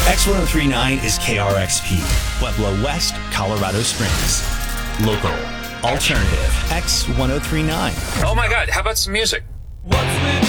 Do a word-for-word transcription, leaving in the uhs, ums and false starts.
X ten thirty-nine is K R X P, Pueblo West, Colorado Springs. Local, alternative, X ten thirty-nine. Oh my God, how about some music? What's with